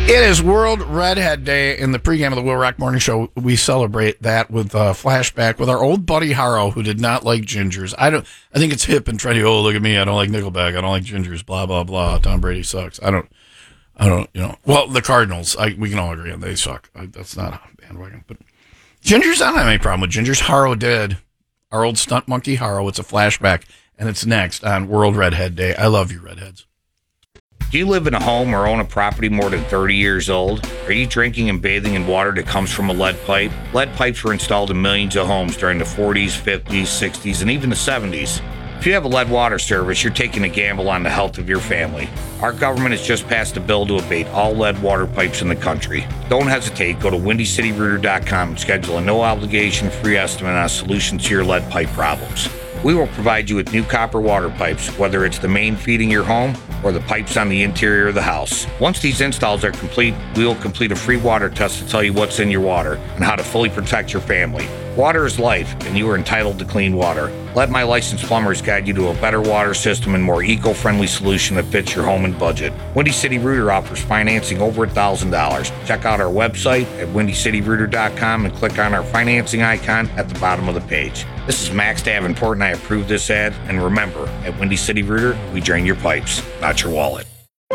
It is World Redhead Day. In the pregame of the Will Rock Morning Show, we celebrate that with a flashback with our old buddy Haro, who did not like gingers. I think it's hip and trendy. Oh, look at me! I don't like Nickelback. I don't like gingers. Blah blah blah. Tom Brady sucks. I don't. Well, the Cardinals. We can all agree on they suck. That's not a bandwagon. But gingers, I don't have any problem with gingers. Haro did. Our old stunt monkey Haro. It's a flashback, and it's next on World Redhead Day. I love you, redheads. Do you live in a home or own a property more than 30 years old? Are you drinking and bathing in water that comes from a lead pipe? Lead pipes were installed in millions of homes during the 40s, 50s, 60s, and even the 70s. If you have a lead water service, you're taking a gamble on the health of your family. Our government has just passed a bill to abate all lead water pipes in the country. Don't hesitate. Go to WindyCityRooter.com and schedule a no-obligation free estimate on a solution to your lead pipe problems. We will provide you with new copper water pipes, whether it's the main feeding your home or the pipes on the interior of the house. Once these installs are complete, we will complete a free water test to tell you what's in your water and how to fully protect your family. Water is life, and you are entitled to clean water. Let my licensed plumbers guide you to a better water system and more eco-friendly solution that fits your home and budget. Windy City Rooter offers financing over $1,000. Check out our website at WindyCityRooter.com and click on our financing icon at the bottom of the page. This is Max Davenport, and I approve this ad. And remember, at Windy City Rooter, we drain your pipes, not your wallet.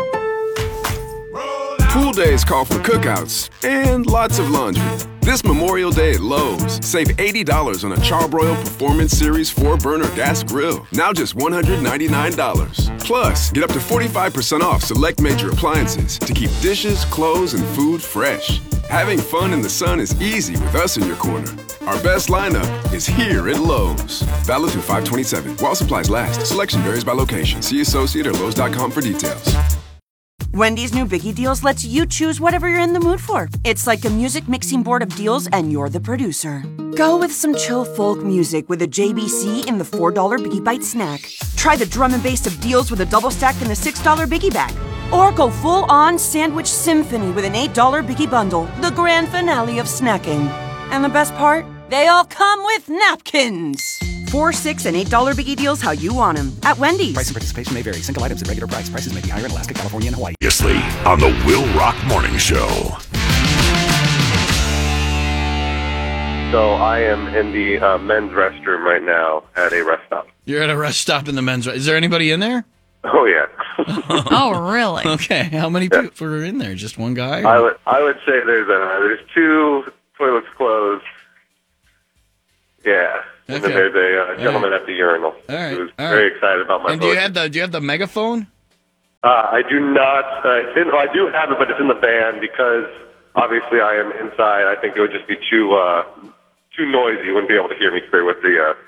Pool days call for cookouts and lots of laundry. This Memorial Day at Lowe's, save $80 on a Charbroil Performance Series 4-burner gas grill. Now just $199. Plus, get up to 45% off select major appliances to keep dishes, clothes, and food fresh. Having fun in the sun is easy with us in your corner. Our best lineup is here at Lowe's. Valid through 5/27. While supplies last. Selection varies by location. See associate or Lowe's.com for details. Wendy's new Biggie Deals lets you choose whatever you're in the mood for. It's like a music mixing board of deals, and you're the producer. Go with some chill folk music with a JBC in the $4 Biggie Bite snack. Try the drum and bass of deals with a double stack in the $6 Biggie Bag. Or go full-on sandwich symphony with an $8 Biggie Bundle, the grand finale of snacking. And the best part? They all come with napkins. $4, $6, and $8 Biggie Deals how you want them at Wendy's. Price and participation may vary. Single items at regular price. Prices may be higher in Alaska, California, and Hawaii. Previously on the Will Rock Morning Show. So I am in the men's restroom right now at a rest stop. You're at a rest stop in the men's. Is there anybody in there? Oh, yeah. Oh, really? Okay. How many people are in there? Just one guy? I would say there's two toilets closed. Yeah. And then there's a gentleman at the urinal who's very excited about my And voice. do you have the megaphone? I do not. I do have it, but it's in the van because obviously I am inside. I think it would just be too noisy. You wouldn't be able to hear me clear with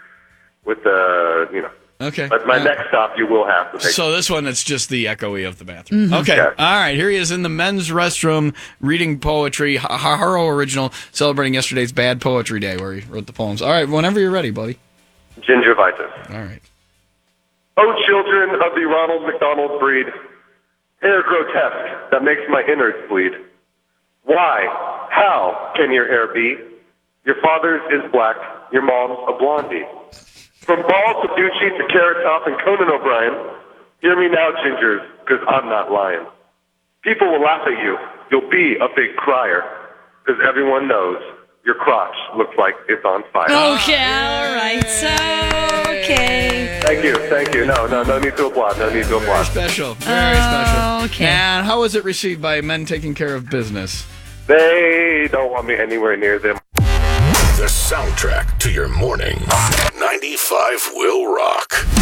the. Okay. But my next stop, you will have to take. So this one, it's just the echoey of the bathroom. Mm-hmm. Okay. Yeah. All right. Here he is in the men's restroom reading poetry. Haro original, celebrating yesterday's Bad Poetry Day where he wrote the poems. All right. Whenever you're ready, buddy. Gingivitis. All right. Oh, children of the Ronald McDonald breed, hair grotesque that makes my innards bleed. Why? How can your hair be? Your father's is black, your mom's a blondie. From Ball to Ducci to Carrot Top and Conan O'Brien, hear me now, gingers, because I'm not lying. People will laugh at you. You'll be a big crier, because everyone knows your crotch looks like it's on fire. Okay, all right. So, okay. Thank you. No need to applaud. Very special. Very special. Okay. And how was it received by men taking care of business? They don't want me anywhere near them. The soundtrack to your morning. 95 Will Rock.